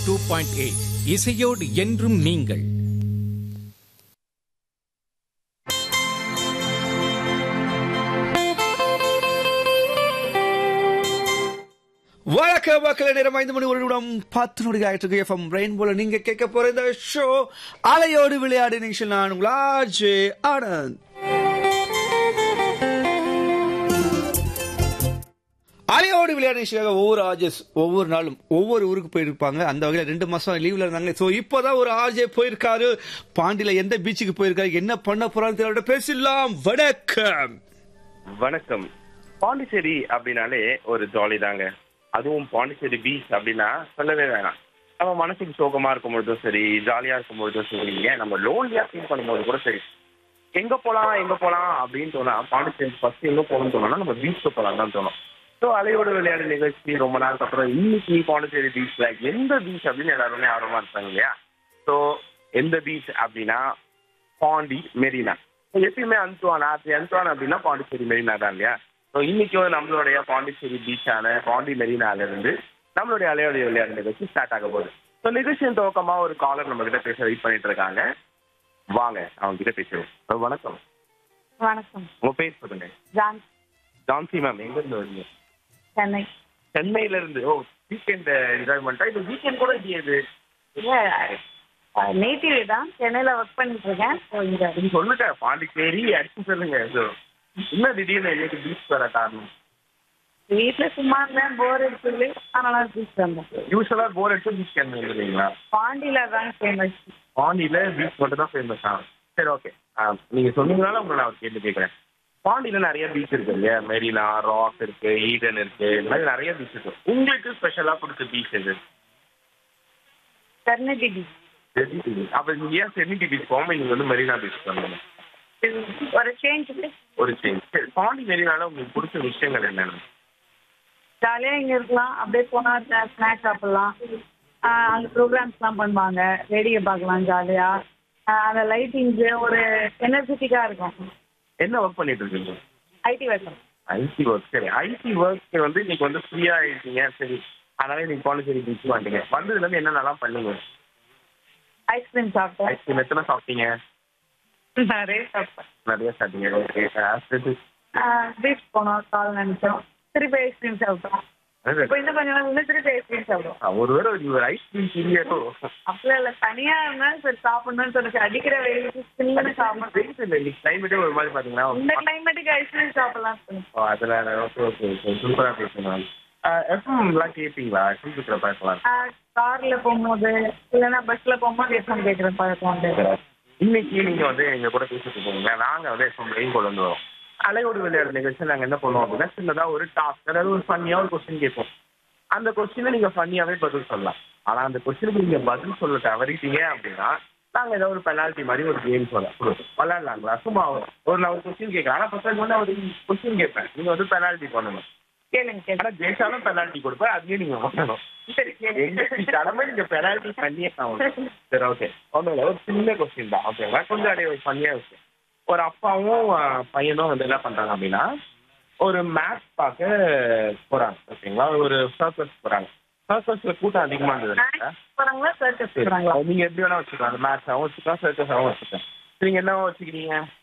2.8 இசையோடு என்றும் நீங்கள். வணக்கம் மக்களே, நேரம் 5 மணி 1 நிமிடம் 10 நொடி ஆயிட்டு எஃப்எம் ரெயின்போல நீங்க கேட்க போற இந்த ஷோ அலையோடு விளையாடு நிகழ்ச்சியில் நான் உங்கள் ஆர்ஜே ஆனந்த். அலையோடு விளையாடு நிகழ்ச்சியாக ஒவ்வொரு ஆர்ஜேஸ் ஒவ்வொரு நாளும் ஒவ்வொரு ஊருக்கு போயிருப்பாங்க. அந்த வகையில் 2 மாசம் லீவ்ல இருந்தாங்க. ஸோ இப்போதான் ஒரு ஆர்ஜே போயிருக்காரு. பாண்டியில எந்த பீச்சுக்கு போயிருக்காரு, என்ன பண்ண போறான்னு தெரியல, பேசலாம். வணக்கம். வணக்கம். பாண்டிச்சேரி அப்படின்னாலே ஒரு ஜாலி தாங்க. அதுவும் பாண்டிச்சேரி பீச் அப்படின்னா சொல்லவே வேணாம். நம்ம மனசுக்கு சோகமா இருக்கும் பொழுதும் சரி, ஜாலியா இருக்கும் பொழுதும் சரி, ஏன் நம்ம லோன்லியா ஃபீல் பண்ணும்போது கூட சரி, எங்க போலாம் அப்படின்னு தோணா பாண்டிச்சேரி ஃபர்ஸ்ட் எங்க போகணும்னு தோணும்னா நம்ம பீச்சுக்கு போலாம் தான் தோணும். ஸோ அலையோடு விளையாடு நிகழ்ச்சி ரொம்ப நாளுக்கு அப்புறம் இன்னைக்கு பாண்டிச்சேரி பீச்ல எந்த பீச் அப்படின்னு எல்லாருமே ஆர்வமா இருப்பாங்க இல்லையா? ஸோ எந்த பீச் அப்படின்னா பாண்டி மெரினா. எப்பயுமே அந்துவான் அப்படின்னா பாண்டிச்சேரி மெரினா தான் இல்லையா? ஸோ இன்னைக்கு நம்மளுடைய பாண்டிச்சேரி பீச்சான பாண்டி மெரினால இருந்து நம்மளுடைய அலையோடு விளையாடு நிகழ்ச்சி ஸ்டார்ட் ஆக போகுது. ஸோ நிகழ்ச்சியின் துவக்கமா ஒரு காலர் நம்ம கிட்ட பேச வெயிட் பண்ணிட்டு இருக்காங்க. வாங்க அவங்க கிட்ட பேசுவோம். வணக்கம். வணக்கம். உங்க பேர் சொல்லுங்க. ஜான்சி மேம், எங்க இருந்து வரீங்க? சென்னை. சென்னையில இருந்து. ஓ, வீக்கெண்ட் என்ஜாய்மெண்டா? இது வீக்கெண்ட் கூட இல்லையே. இல்ல, நேட்டிவ் தான், சென்னையில ஒர்க் பண்ணிட்டு இருக்கேன். நீங்க சொல்லுங்க, பாண்டிச்சேரி அடிச்சு சொல்லுங்க. என்ன திடீர்னு இன்னைக்கு பீச் வர காரணம்? வீட்டுல சும்மா இருந்தேன், போர் அடிச்சது, அதனால பீச் வந்தேன். யூஸ்வலா போர் அடிச்சு பீச் வந்துருக்கீங்களா? பாண்டியில தான் ஃபேமஸ். பாண்டியில பீச் மட்டும் தான் ஃபேமஸ். சரி, ஓகே. நீங்க சொன்னீங்கனால உங்களை நான் கேள்வி கேட்கறேன். பாண்டியில நிறைய பீச் இருக்கு இல்லையா? மெரினா, ராக் இருக்கு, ஈடன் இருக்கு, இந்த மாதிரி நிறைய பீச் இருக்கு. உங்களுக்கு ஸ்பெஷலா பிடிச்ச பீச் எது? Serenity beach. அப்ப நீங்க ஏன் செர்னிட்டி பீச் போகாம நீங்க மெரினா பீச் பண்ணுங்க? ஒரு சேஞ்ச். ஒரு சேஞ்ச். சரி, பாண்டி மெரினால உங்களுக்கு பிடிச்ச விஷயங்கள் என்னென்ன? ஜாலியா இங்க இருக்கலாம், அப்படியே போனா ஸ்நாக்ஸ் சாப்பிடலாம், அங்க ப்ரோக்ராம்ஸ் எல்லாம் பண்ணுவாங்க, வேடிக்கை பார்க்கலாம் ஜாலியா. அந்த லைட்டிங்ஸ் ஒரு எனர்ஜெட்டிக்கா இருக்கும். என்ன ஒர்க் பண்ணிட்டு இருக்கீங்க? IT work. IT work. சரி, ஐடி ஒர்க் இன்னைக்கு ஃப்ரீயா ஆயிட்டீங்க. சரி, அதனால நீங்க பாண்டிச்சேரி பீச் வந்துட்டீங்க. வந்ததுல இருந்து என்னென்னலாம் பண்ணீங்க? ஐஸ்கிரீம் சாப்பிட்டேன். ஐஸ்கிரீம் எத்தனை சாப்பிட்டீங்க? நிறைய சாப்பிட்டேன். நிறைய சாப்பிட்டீங்க. ஓகே. பீச் போனோம், கால் நினைச்சோம், திருப்பி ஐஸ்கிரீம் சாப்பிட்டோம். இப்போ இன்னும் கொஞ்சம் நாள் திருப்பி ஐஸ்கிரீம் சாப்பிடுவோம். ஒரு ஐஸ்கிரீம் சீரியோ? அப்படியே இல்ல, தனியா இருந்தாலும் சரி சாப்பிடணும்னு சொல்லிச்சு. அடிக்கிற வெயிலுக்கு சில்லுன்னு சாப்பிடணும். கிளைமேட்டே ஒரு மாதிரி பாத்தீங்கன்னா இந்த கிளைமேட்டுக்கு ஐஸ்கிரீம் சாப்பிடலாம். அதனால ஓகே ஓகே சூப்பரா பேசணும். எஃப்எம்லாம் கேட்பீங்களா? கேட்கிற பழக்கலாம். கார்ல போகும்போது இல்லைன்னா பஸ்ல போகும்போது எஃப்எம் கேட்கிற பழக்கம் உண்டு. இன்னைக்கு நீங்க எங்க கூட பேசிட்டு போங்க. நாங்க எஃப்எம் ரெயின்போல இருந்து வரோம். அலையோடு விளையாடு நிகழ்ச்சி நாங்க என்ன பண்ணுவோம் அப்படின்னா, சின்னதா ஒரு டாஸ்க், அதாவது ஒரு ஃபன்னியா ஒரு கொஸ்டின் கேட்போம். அந்த கொஸ்டினை நீங்க ஃபன்னியாவே பதில் சொல்லலாம். ஆனா அந்த கொஸ்டினுக்கு நீங்க பதில் சொல்ல தவறிட்டீங்க அப்படின்னா நாங்க ஏதாவது ஒரு பெனால்ட்டி மாதிரி ஒரு கேம் விளையாடலாங்களா? சும்மா நான் ஒரு கொஸ்டின் கேட்கறேன். ஆனா ஃபர்ஸ்ட் ஒரு கொஸ்டின் கேட்பேன், நீங்க பெனால்ட்டி பண்ணணும். கேளுங்க. ஆனா ஜெயிச்சாலும் பெனால்ட்டி கொடுப்பேன், அதையும் நீங்க பண்ணணும். சரி, எங்க கடமை நீங்க பெனால்ட்டி பண்ணியே ஆகணும். சரி, ஓகே. ஒன்றும் ஒரு சின்ன கொஸ்டின் தான், ஓகேங்களா? கொஞ்சம் அப்படியே ஒரு ஃபன்னியா விஷயம். ஒரு அப்பாவும் பையனும் என்ன பண்றாங்க அப்படின்னா, ஒரு மேட்ச் பார்க்க போறாங்க, ஓகேங்களா? ஒரு சர்க்கஸ் போறாங்க. சர்க்கஸ்ல கூட்டம் அதிகமா இருந்தது. சர்க்கஸ் போறாங்களா? நீங்க எப்படி வேணா வச்சுக்கலாம். அந்த மேட்ச் ஆகும் வச்சுக்கலாம், சர்க்கஸ் ஆகும் வச்சுக்கலாம். நீங்க என்னவோ வச்சுக்கிறீங்க?